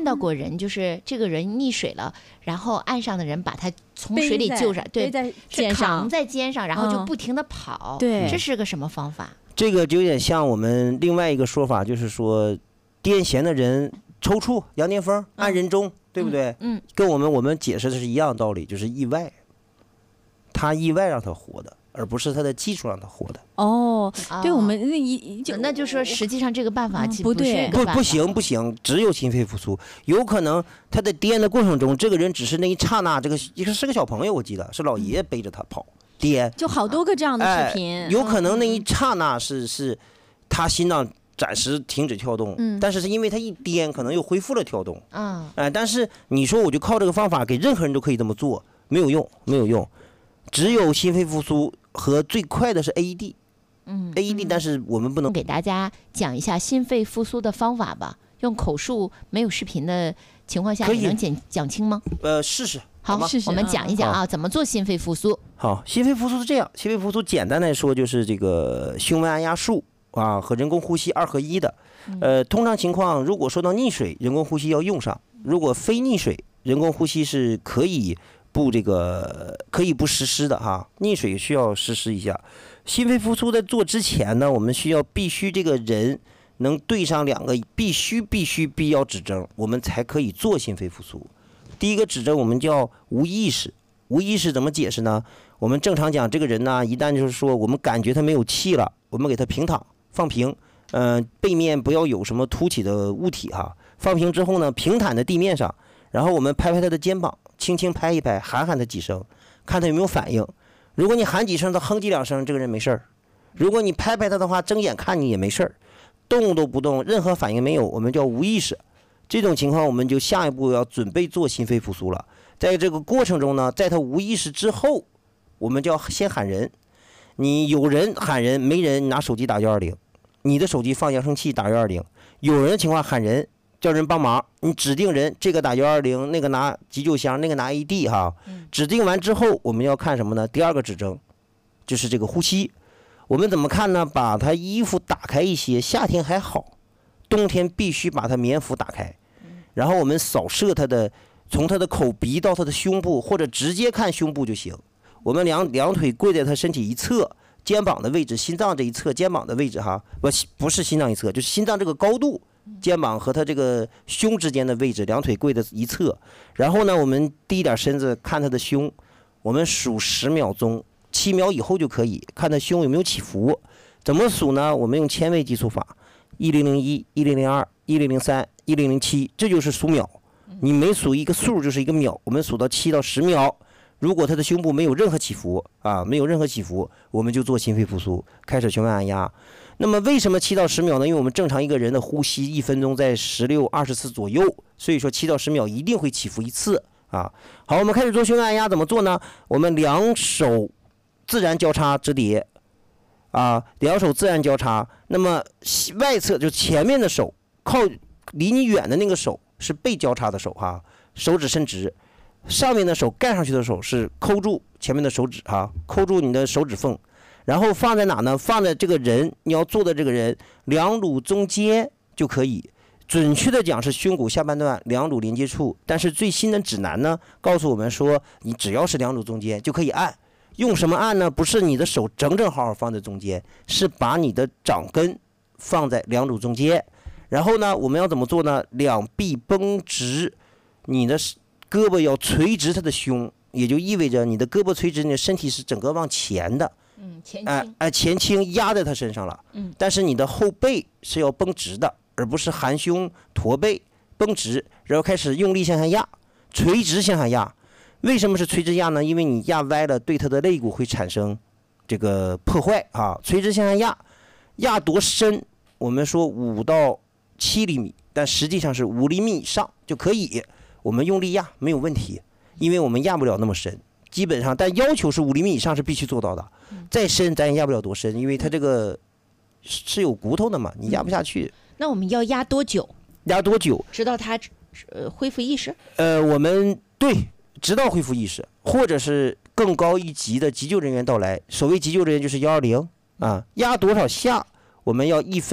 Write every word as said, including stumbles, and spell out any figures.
到过人，就是这个人溺水了，然后岸上的人把他从水里救上，对，是扛在肩上，然后就不停的跑。 对， 这是个什么方法？ 这个就有点像我们另外一个说法，就是说癫痫的人抽搐、羊癫疯、按人中，对不对？ 嗯， 跟我们我们解释的是一样的道理，就是意外，他意外让他活的。而不是他的技术让他活的哦，对我们那一就那就说实际上这个办法不对， 不不行不行，只有心肺复苏。有可能他在颠的过程中，这个人只是那一刹那，这个一个是个小朋友，我记得是老爷爷背着他跑颠， 就好多个这样的视频。 哎、有可能那一刹那是是他心脏暂时停止跳动， 嗯， 但是是因为他一颠，可能又恢复了跳动， 嗯， 哎、呃，但是你说我就靠这个方法给任何人都可以这么做，没有用，没有用，只有心肺复苏。和最快的是 A E D， 嗯 ，A E D， 但是我们不能给大家讲一下心肺复苏的方法吧。用口述没有视频的情况下，你能讲讲清吗？ 呃，试试。 好， 试试。 我们讲一讲啊，怎么做心肺复苏？ 好，心肺复苏是这样，心肺复苏简单来说就是这个胸外按压术啊和人工呼吸二合一的。呃，通常情况如果说到溺水，人工呼吸要用上；如果非溺水，人工呼吸是可以。不，这个可以不实施的哈，溺水需要实施一下。心肺复苏在做之前呢，我们需要必须这个人能对上两个必须必须必要指征，我们才可以做心肺复苏。第一个指征我们叫无意识，无意识怎么解释呢？我们正常讲，这个人呢，一旦就是说我们感觉他没有气了，我们给他平躺放平，嗯、呃，背面不要有什么凸起的物体哈，放平之后呢，平坦的地面上，然后我们拍拍他的肩膀。轻轻拍一拍，喊喊他几声，看他有没有反应。如果你喊几声，他哼几两声，这个人没事儿；如果你拍拍他的话，睁眼看你也没事儿，动都不动，任何反应没有，我们叫无意识。这种情况，我们就下一步要准备做心肺复苏了。在这个过程中呢，在他无意识之后，我们就要先喊人。你有人喊人，没人拿手机打一二零，你的手机放扬声器打一二零。有人的情况喊人。叫人帮忙，你指定人，这个打一二零，那个拿急救箱，那个拿 A E D 哈。指定完之后，我们要看什么呢？第二个指征就是这个呼吸。我们怎么看呢？把他衣服打开一些，夏天还好，冬天必须把他棉服打开。然后我们扫射他的，从他的口鼻到他的胸部，或者直接看胸部就行。我们两两腿跪在他身体一侧，肩膀的位置，心脏这一侧，肩膀的位置哈，不不是心脏一侧，就是心脏这个高度。肩膀和他这个胸之间的位置，两腿跪的一侧，然后呢，我们低一点身子看他的胸，我们数十秒钟，七秒以后就可以看他胸有没有起伏。怎么数呢？我们用千位计数法，一零零一、一零零二、一零零三、一零零七，这就是数秒。你每数一个数就是一个秒，我们数到七到十秒。如果他的胸部没有任何起伏啊，没有任何起伏，我们就做心肺复苏，开始胸外按压。那么为什么七到十秒呢？因为我们正常一个人的呼吸一分钟在十六、二十次左右，所以说七到十秒一定会起伏一次啊。好，我们开始做胸外按压，怎么做呢？我们两手自然交叉折叠啊，两手自然交叉。那么外侧就前面的手靠离你远的那个手是背交叉的手哈，手指伸直。上面的手盖上去的手是扣住前面的手指哈，扣住你的手指缝。然后放在哪呢？放在这个人你要做的这个人两乳中间就可以。准确的讲是胸骨下半段两乳连接处，但是最新的指南呢告诉我们说，你只要是两乳中间就可以按。用什么按呢？不是你的手整整好好放在中间，是把你的掌根放在两乳中间。然后呢，我们要怎么做呢？两臂绷直，你的胳膊要垂直他的胸，也就意味着你的胳膊垂直，你的身体是整个往前的。 嗯，前倾， 哎、呃、哎，前倾压在他身上了。 嗯， 但是你的后背是要绷直的，而不是含胸驼背，绷直，然后开始用力向下压，垂直向下压。为什么是垂直压呢？因为你压歪了，对他的肋骨会产生这个破坏啊。垂直向下压，压多深？我们说五到七厘米，但实际上是五厘米以上就可以。我们用力压没有问题，因为我们压不了那么深。基本上，但要求是五厘米以上是必须做到的，再深咱也压不了多深，因为它这个是有骨头的嘛，你压不下去。 嗯、那我们要压多久？ 压多久？ 直到他呃恢复意识？ 呃，我们对，直到恢复意识，或者是更高一级的急救人员到来。所谓急救人员就是幺二零啊，压多少下？我们要一分。